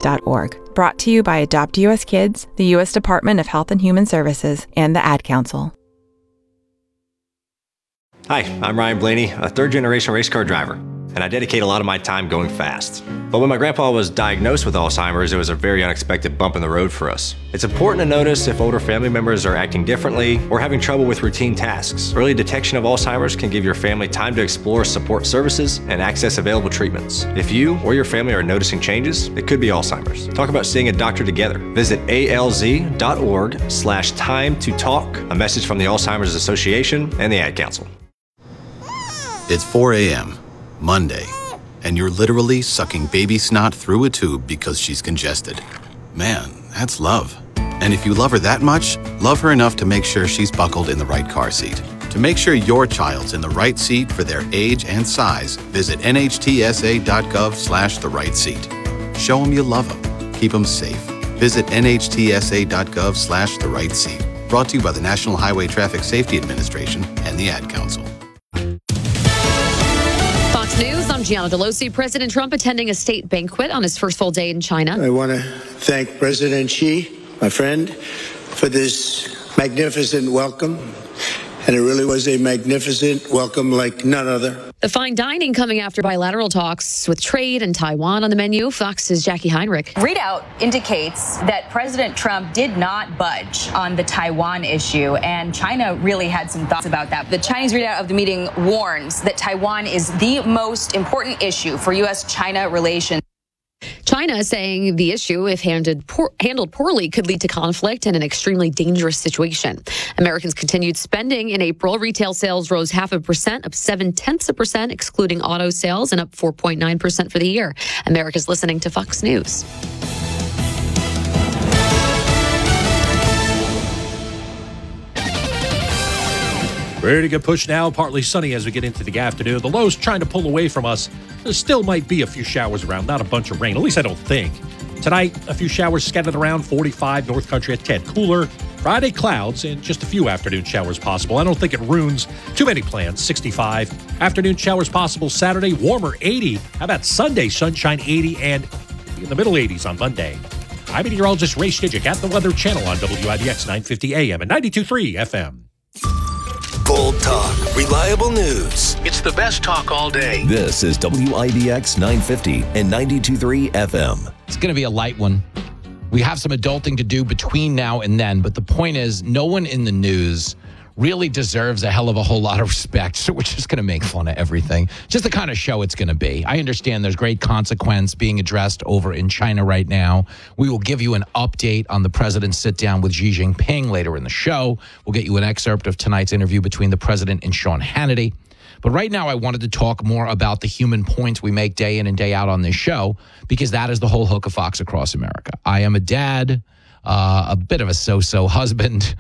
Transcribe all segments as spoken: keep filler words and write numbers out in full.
dot org. Brought to you by Adopt U S Kids, the U S Department of Health and Human Services, and the Ad Council. Hi, I'm Ryan Blaney, a third-generation race car driver, and I dedicate a lot of my time going fast. But when my grandpa was diagnosed with Alzheimer's, it was a very unexpected bump in the road for us. It's important to notice if older family members are acting differently or having trouble with routine tasks. Early detection of Alzheimer's can give your family time to explore support services and access available treatments. If you or your family are noticing changes, it could be Alzheimer's. Talk about seeing a doctor together. Visit alz.org slash time to talk. A message from the Alzheimer's Association and the Ad Council. It's four a.m., Monday, and you're literally sucking baby snot through a tube because she's congested. Man, that's love. And if you love her that much, love her enough to make sure she's buckled in the right car seat. To make sure your child's in the right seat for their age and size, visit nhtsa.gov slash the right seat. Show them you love them. Keep them safe. Visit nhtsa.gov slash the right seat. Brought to you by the National Highway Traffic Safety Administration and the Ad Council. News, I'm Gianna Delosi. President Trump attending a state banquet on his first full day in China. I want to thank President Xi, my friend, for this magnificent welcome. And it really was a magnificent welcome like none other. The fine dining coming after bilateral talks with trade and Taiwan on the menu. Fox's Jackie Heinrich. Readout indicates that President Trump did not budge on the Taiwan issue, and China really had some thoughts about that. The Chinese readout of the meeting warns that Taiwan is the most important issue for U S China relations. China saying the issue, if handled, poor, handled poorly, could lead to conflict and an extremely dangerous situation. Americans continued spending in April. Retail sales rose half a percent, up seven-tenths of a percent, excluding auto sales, and up four point nine percent for the year. America's listening to Fox News. Ready to get pushed now. Partly sunny as we get into the afternoon. The low's trying to pull away from us. There still might be a few showers around, not a bunch of rain. At least I don't think. Tonight, a few showers scattered around, forty-five, North Country a tad cooler. Friday, clouds and just a few afternoon showers possible. I don't think it ruins too many plans, sixty-five. Afternoon showers possible Saturday, warmer, eighty. How about Sunday, sunshine, eighty, and in the middle eighties on Monday. I'm meteorologist Ray Stidgick at the Weather Channel on W I B X nine fifty A M and ninety-two point three F M. Bold talk, reliable news. It's the best talk all day. This is W I B X nine fifty and ninety-two point three F M. It's going to be a light one. We have some adulting to do between now and then, but the point is, no one in the news really deserves a hell of a whole lot of respect, so we're just going to make fun of everything. Just the kind of show it's going to be. I understand there's great consequence being addressed over in China right now. We will give you an update on the president's sit-down with Xi Jinping later in the show. We'll get you an excerpt of tonight's interview between the president and Sean Hannity. But right now, I wanted to talk more about the human points we make day in and day out on this show, because that is the whole hook of Fox Across America. I am a dad. Uh, a bit of a so-so husband,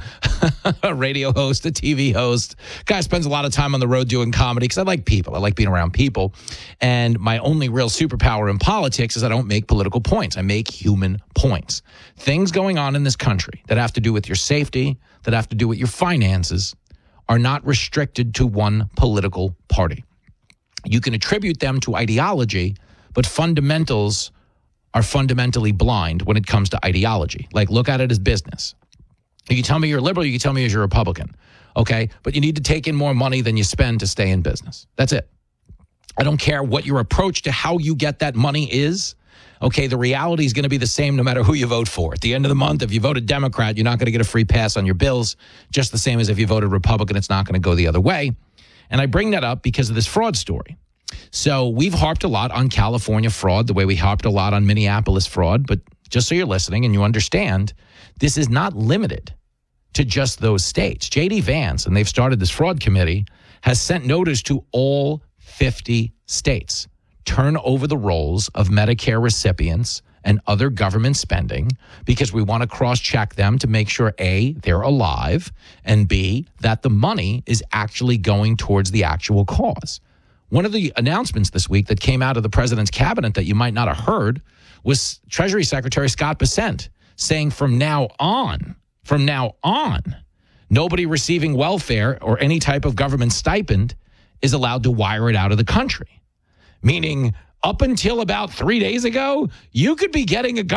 a radio host, a T V host. Guy spends a lot of time on the road doing comedy because I like people. I like being around people. And my only real superpower in politics is I don't make political points. I make human points. Things going on in this country that have to do with your safety, that have to do with your finances, are not restricted to one political party. You can attribute them to ideology, but fundamentals are fundamentally blind when it comes to ideology. Like, look at it as business. You can tell me you're liberal, you can tell me you're a Republican, okay? But you need to take in more money than you spend to stay in business. That's it. I don't care what your approach to how you get that money is, okay? The reality is going to be the same no matter who you vote for. At the end of the month, if you voted Democrat, you're not going to get a free pass on your bills, just the same as if you voted Republican, it's not going to go the other way. And I bring that up because of this fraud story. So we've harped a lot on California fraud, the way we harped a lot on Minneapolis fraud. But just so you're listening and you understand, this is not limited to just those states. J D Vance, and they've started this fraud committee, has sent notice to all fifty states. Turn over the rolls of Medicare recipients and other government spending, because we want to cross-check them to make sure, A, they're alive, and B, that the money is actually going towards the actual cause. One of the announcements this week that came out of the president's cabinet that you might not have heard was Treasury Secretary Scott Bessent saying from now on, from now on, nobody receiving welfare or any type of government stipend is allowed to wire it out of the country. Meaning, up until about three days ago, you could be getting a government